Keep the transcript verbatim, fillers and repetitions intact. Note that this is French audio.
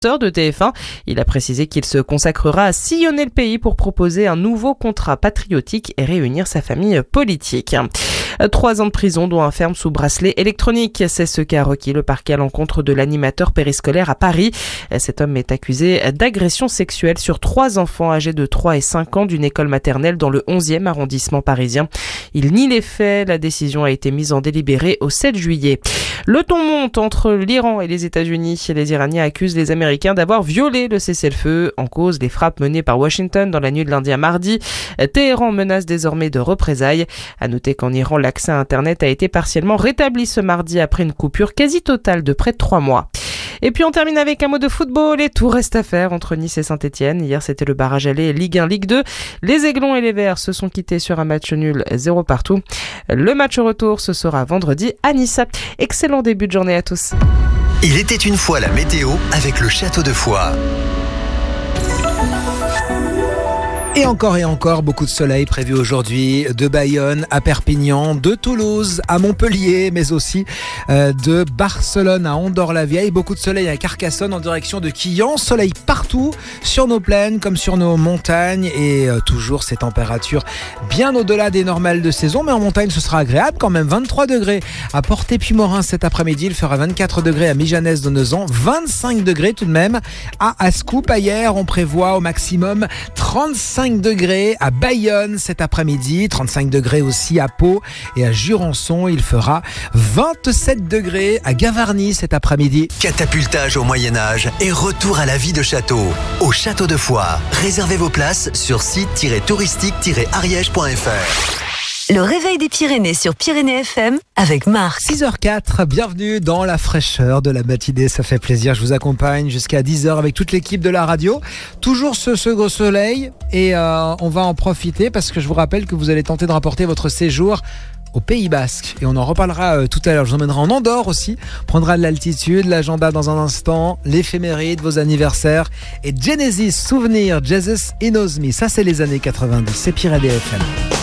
de T F un. Il a précisé qu'il se consacrera à sillonner le pays pour proposer un nouveau contrat patriotique et réunir sa famille politique. Trois ans de prison dont un ferme sous bracelet électronique. C'est ce qu'a requis le parquet à l'encontre de l'animateur périscolaire à Paris. Cet homme est accusé d'agression sexuelle sur trois enfants âgés de trois et cinq ans d'une école maternelle dans le onzième arrondissement parisien. Il nie les faits. La décision a été mise en délibéré au sept juillet. Le ton monte entre l'Iran et les États-Unis. Les Iraniens accusent les Américains d'avoir violé le cessez-le-feu. En cause, les frappes menées par Washington dans la nuit de lundi à mardi. Téhéran menace désormais de représailles. À noter qu'en Iran, l'accès à Internet a été partiellement rétabli ce mardi après une coupure quasi totale de près de trois mois. Et puis on termine avec un mot de football et tout reste à faire entre Nice et Saint-Etienne. Hier c'était le barrage aller Ligue un, Ligue deux. Les Aiglons et les Verts se sont quittés sur un match nul zéro partout. Le match retour ce sera vendredi à Nice. Excellent début de journée à tous. Il était une fois la météo avec le Château de Foix. Et encore et encore, beaucoup de soleil prévu aujourd'hui, de Bayonne à Perpignan, de Toulouse à Montpellier, mais aussi euh, de Barcelone à Andorre-la-Vieille. Beaucoup de soleil à Carcassonne en direction de Quillan. Soleil partout, sur nos plaines comme sur nos montagnes. Et euh, toujours ces températures bien au-delà des normales de saison. Mais en montagne, ce sera agréable quand même. vingt-trois degrés à Portet-Puy-Morin cet après-midi. Il fera vingt-quatre degrés à Mijanès-Donezan. vingt-cinq degrés tout de même à Ascoupe-Ayer. On prévoit au maximum trente-cinq degrés à Bayonne cet après-midi, trente-cinq degrés aussi à Pau et à Jurançon. Il fera vingt-sept degrés à Gavarnie cet après-midi. Catapultage au Moyen-Âge et retour à la vie de château. Au Château de Foix. Réservez vos places sur site touristique tiret ariège point f r. Le réveil des Pyrénées sur Pyrénées F M avec Marc. six heures quatre, bienvenue dans la fraîcheur de la matinée, ça fait plaisir. Je vous accompagne jusqu'à dix heures avec toute l'équipe de la radio. Toujours ce, ce gros soleil et euh, on va en profiter parce que je vous rappelle que vous allez tenter de rapporter votre séjour au Pays Basque. Et on en reparlera euh, tout à l'heure. Je vous emmènerai en Andorre aussi. On prendra de l'altitude, l'agenda dans un instant, l'éphéméride, vos anniversaires et Genesis, souvenir, Jesus He Knows Me. Ça, c'est les années quatre-vingt-dix. C'est Pyrénées F M.